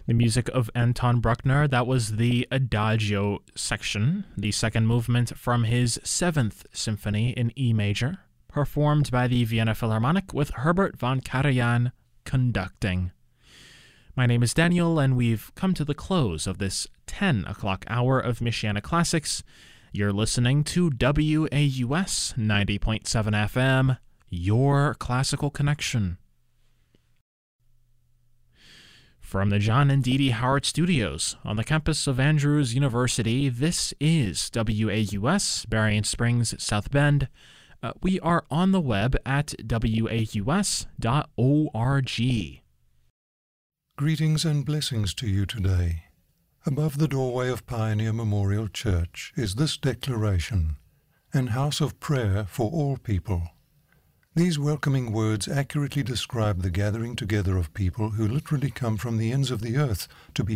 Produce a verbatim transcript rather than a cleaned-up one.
The music of Anton Bruckner, that was the Adagio section, the second movement from his Seventh Symphony in E major, performed by the Vienna Philharmonic with Herbert von Karajan conducting. My name is Daniel, and we've come to the close of this ten o'clock hour of Michiana Classics. You're listening to W A U S ninety point seven F M, your classical connection. From the John and Dee Dee Howard Studios on the campus of Andrews University, this is W A U S, Berrien Springs, South Bend. Uh, we are on the web at W A U S dot org. Greetings and blessings to you today. Above the doorway of Pioneer Memorial Church is this declaration: an house of prayer for all people. These welcoming words accurately describe the gathering together of people who literally come from the ends of the earth to be